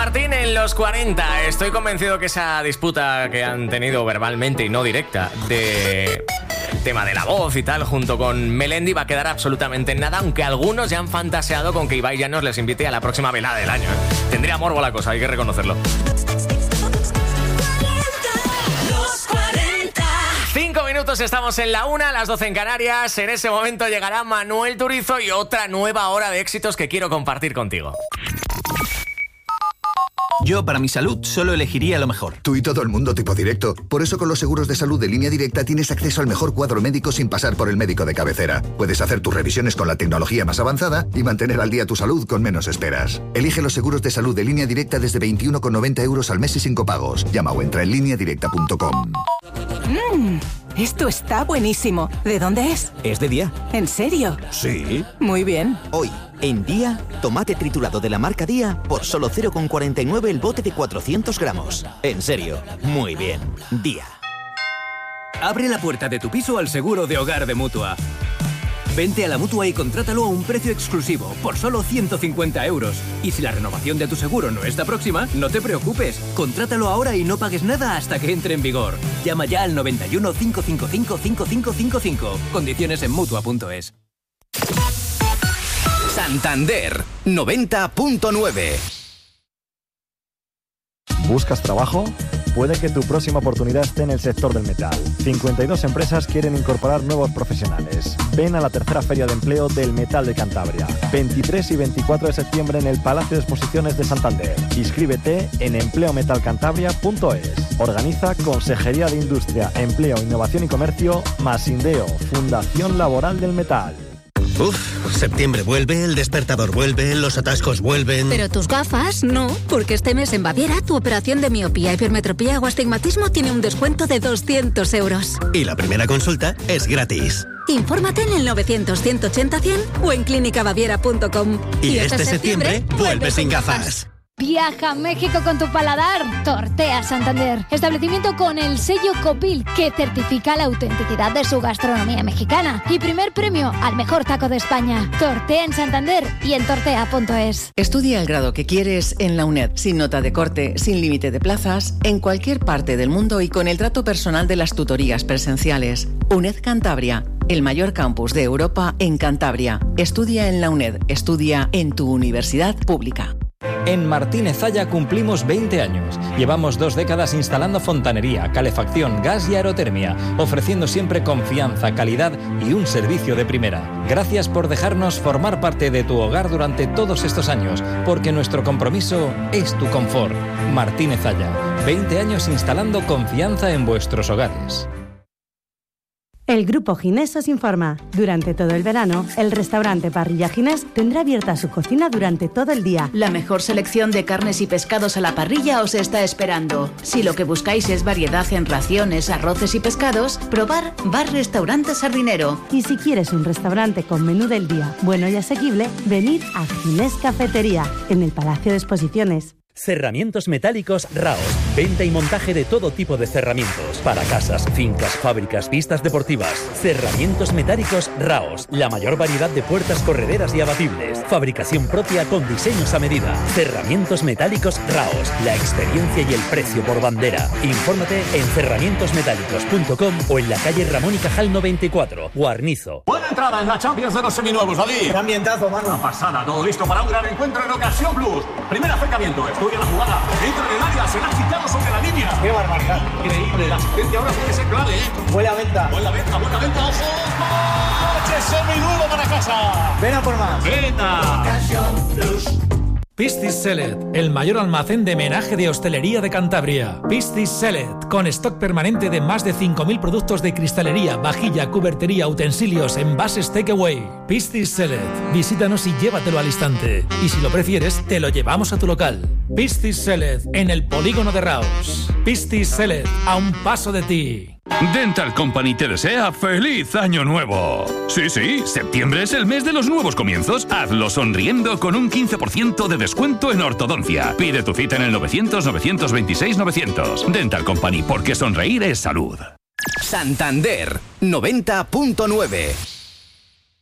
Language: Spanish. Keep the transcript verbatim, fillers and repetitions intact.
Martín en los cuarenta. Estoy convencido que esa disputa que han tenido verbalmente y no directa de tema de la voz y tal, junto con Melendi, va a quedar absolutamente en nada, aunque algunos ya han fantaseado con que Ibai Llanos les invite a la próxima velada del año, ¿eh? Tendría morbo la cosa, hay que reconocerlo. Cinco minutos, estamos en la una, las doce en Canarias. En ese momento llegará Manuel Turizo y otra nueva hora de éxitos que quiero compartir contigo. Yo, para mi salud, solo elegiría lo mejor. Tú y todo el mundo tipo directo. Por eso con los seguros de salud de Línea Directa tienes acceso al mejor cuadro médico sin pasar por el médico de cabecera. Puedes hacer tus revisiones con la tecnología más avanzada y mantener al día tu salud con menos esperas. Elige los seguros de salud de Línea Directa desde veintiuno con noventa euros al mes y sin copagos. Llama o entra en línea directa punto com. Mmm, esto está buenísimo. ¿De dónde es? Es de Día. ¿En serio? Sí. Muy bien. Hoy, en Día, tomate triturado de la marca Día por solo cero coma cuarenta y nueve el bote de cuatrocientos gramos. En serio, muy bien. Día. Abre la puerta de tu piso al seguro de hogar de Mutua. Vente a la Mutua y contrátalo a un precio exclusivo, por solo ciento cincuenta euros. Y si la renovación de tu seguro no está próxima, no te preocupes. Contrátalo ahora y no pagues nada hasta que entre en vigor. Llama ya al noventa y uno, cinco cinco cinco, cinco cinco cinco cinco. Condiciones en Mutua punto es. Santander noventa punto nueve. ¿Buscas trabajo? Puede que tu próxima oportunidad esté en el sector del metal. cincuenta y dos empresas quieren incorporar nuevos profesionales. Ven a la tercera Feria de Empleo del Metal de Cantabria. veintitrés y veinticuatro de septiembre en el Palacio de Exposiciones de Santander. Inscríbete en empleo metal cantabria punto es. Organiza Consejería de Industria, Empleo, Innovación y Comercio, Masindeo, Fundación Laboral del Metal. Uf, septiembre vuelve, el despertador vuelve, los atascos vuelven... Pero tus gafas, no, porque este mes en Baviera tu operación de miopía, hipermetropía o astigmatismo tiene un descuento de doscientos euros. Y la primera consulta es gratis. Infórmate en el novecientos, ciento ochenta, cien o en clínica baviera punto com. Y, y este, este septiembre, septiembre vuelve sin gafas. gafas. Viaja a México con tu paladar. Tortea Santander. Establecimiento con el sello Copil, que certifica la autenticidad de su gastronomía mexicana. Y primer premio al mejor taco de España. Tortea en Santander y en tortea punto es. Estudia el grado que quieres en la UNED, sin nota de corte, sin límite de plazas, en cualquier parte del mundo y con el trato personal de las tutorías presenciales. UNED Cantabria, el mayor campus de Europa en Cantabria. Estudia en la UNED. Estudia en tu universidad pública. En Martínez Zaya cumplimos veinte años. Llevamos dos décadas instalando fontanería, calefacción, gas y aerotermia, ofreciendo siempre confianza, calidad y un servicio de primera. Gracias por dejarnos formar parte de tu hogar durante todos estos años, porque nuestro compromiso es tu confort. Martínez Zaya, veinte años instalando confianza en vuestros hogares. El Grupo Ginés os informa. Durante todo el verano, el restaurante Parrilla Ginés tendrá abierta su cocina durante todo el día. La mejor selección de carnes y pescados a la parrilla os está esperando. Si lo que buscáis es variedad en raciones, arroces y pescados, probar Bar Restaurante Sardinero. Y si quieres un restaurante con menú del día bueno y asequible, venid a Ginés Cafetería, en el Palacio de Exposiciones. Cerramientos metálicos Raos. Venta y montaje de todo tipo de cerramientos. Para casas, fincas, fábricas, pistas deportivas. Cerramientos metálicos Raos. La mayor variedad de puertas correderas y abatibles. Fabricación propia con diseños a medida. Cerramientos metálicos Raos. La experiencia y el precio por bandera. Infórmate en cerramientos metálicos punto com o en la calle Ramón y Cajal noventa y cuatro, Guarnizo. Buena entrada en la Champions de los seminuevos, David. ¡Qué ambientazo, mano! Una pasada, todo listo para un gran encuentro en Ocasión Plus. Primer acercamiento, estudia la jugada, entra en el área, se la ha quitado sobre la línea. ¡Qué barbaridad! Increíble, la asistencia ahora puede ser clave, ¿eh? Buena venta. Buena venta, buena venta, ojo. ¡Coche seminuevo para casa! Ven a por más. ¡Venga! Ocasión Plus. Piscis Select, el mayor almacén de menaje de hostelería de Cantabria. Piscis Select, con stock permanente de más de cinco mil productos de cristalería, vajilla, cubertería, utensilios, envases takeaway. Piscis Select, visítanos y llévatelo al instante. Y si lo prefieres, te lo llevamos a tu local. Piscis Select, en el polígono de Raos. Piscis Select, a un paso de ti. Dental Company te desea ¡feliz año nuevo! Sí, sí, septiembre es el mes de los nuevos comienzos. Hazlo sonriendo con un quince por ciento de descuento en ortodoncia. Pide tu cita en el novecientos, novecientos veintiséis, novecientos. Dental Company, porque sonreír es salud. Santander noventa punto nueve.